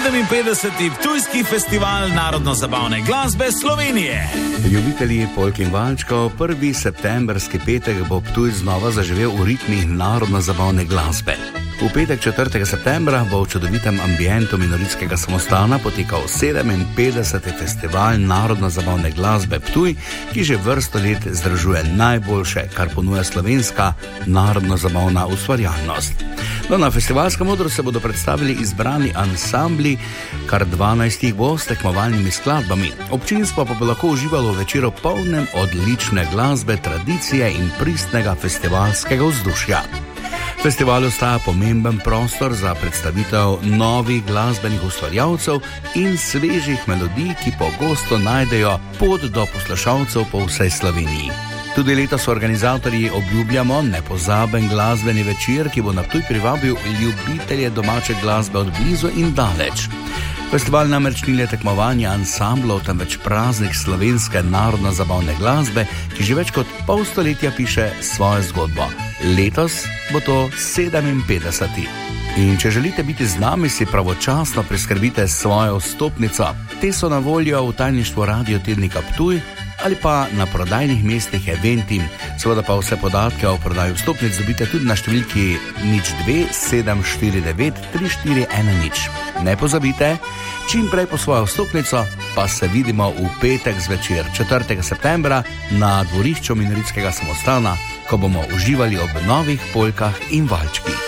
57. Ptujski festival narodno-zabavne glasbe Slovenije. Ljubitelji polk in valčkov, 1. septembrski petek bo Ptuj znova zaživel v ritmih narodno-zabavne glasbe. V petek 4. septembra bo v čudovitem ambientu Minoritskega samostana potekal 57. festival narodno-zabavne glasbe Ptuj, ki že vrsto let združuje najboljše, kar ponuja slovenska narodno-zabavna ustvarjalnost. Na festivalskem odru se bodo predstavili izbrani ansambli, kar 12 jih bo s tekmovalnimi skladbami. Občinstvo pa bo lahko uživalo v večeru polnem odlične glasbe, tradicije in pristnega festivalskega vzdušja. Festival ostaja pomemben prostor za predstavitev novih glasbenih ustvarjalcev in svežih melodij, ki pogosto najdejo pot do poslušalcev po vsej Sloveniji. Tudi letos organizatorji obljubljamo nepozaben glasbeni večer, ki bo na Ptuj privabil ljubitelje domače glasbe od blizu in daleč. Festival namreč ni le tekmovanje ansamblov, temveč praznik slovenske narodno-zabavne glasbe, ki že več kot pol stoletja piše svojo zgodbo. Letos bo to 57. In če želite biti z nami, si pravočasno priskrbite svojo vstopnico. Te so na voljo v tajništvu Radio Tednika Ptuj ali pa na prodajnih mestih Eventim. Seveda pa vse podatke o prodaji vstopnic dobite tudi na številki 02 749 3410. Ne pozabite, čim prej po svojo vstopnico, pa se vidimo v petek zvečer 4. septembra na dvorišču Minoritskega samostana, ko bomo uživali ob novih polkah in valčkih.